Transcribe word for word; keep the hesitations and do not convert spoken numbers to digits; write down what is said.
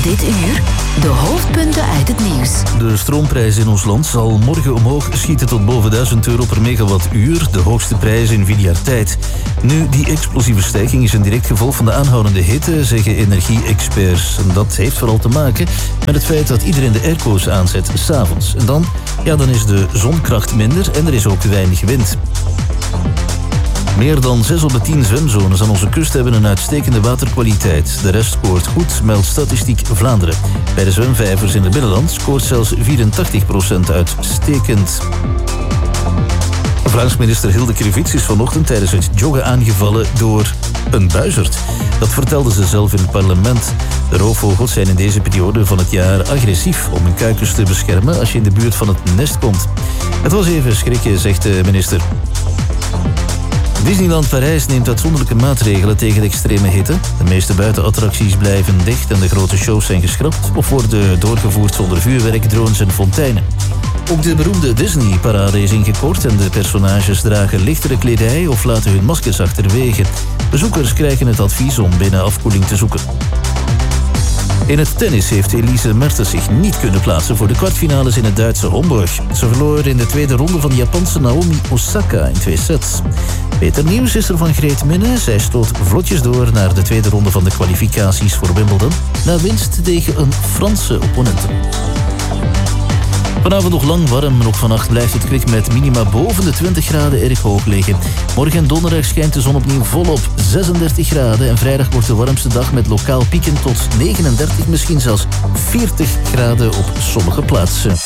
Dit uur de hoofdpunten uit het nieuws. De stroomprijs in ons land zal morgen omhoog schieten tot boven duizend euro per megawattuur. De hoogste prijs in vier jaar tijd. Nu, die explosieve stijging is een direct gevolg van de aanhoudende hitte, zeggen energie-experts. En dat heeft vooral te maken met het feit dat iedereen de airco's aanzet 's avonds. En dan, ja, dan is de zonkracht minder en er is ook weinig wind. Meer dan zes op de tien zwemzones aan onze kust hebben een uitstekende waterkwaliteit. De rest scoort goed, meldt Statistiek Vlaanderen. Bij de zwemvijvers in het binnenland scoort zelfs vierentachtig procent uitstekend. Vlaams minister Hilde Krevits is vanochtend tijdens het joggen aangevallen door een buizerd. Dat vertelde ze zelf in het parlement. De roofvogels zijn in deze periode van het jaar agressief om hun kuikens te beschermen als je in de buurt van het nest komt. Het was even schrikken, zegt de minister. Disneyland Parijs neemt uitzonderlijke maatregelen tegen de extreme hitte. De meeste buitenattracties blijven dicht en de grote shows zijn geschrapt of worden doorgevoerd zonder vuurwerk, drones en fonteinen. Ook de beroemde Disney-parade is ingekort en de personages dragen lichtere kledij of laten hun maskers achterwege. Bezoekers krijgen het advies om binnen afkoeling te zoeken. In het tennis heeft Elise Mertens zich niet kunnen plaatsen voor de kwartfinales in het Duitse Homburg. Ze verloor in de tweede ronde van de Japanse Naomi Osaka in twee sets. Beter nieuws is er van Greet Minne. Zij stoot vlotjes door naar de tweede ronde van de kwalificaties voor Wimbledon, na winst tegen een Franse opponente. Vanavond nog lang warm, maar ook vannacht blijft het kwik met minima boven de twintig graden erg hoog liggen. Morgen en donderdag schijnt de zon opnieuw volop, zesendertig graden. En vrijdag wordt de warmste dag met lokaal pieken tot negenendertig, misschien zelfs veertig graden op sommige plaatsen.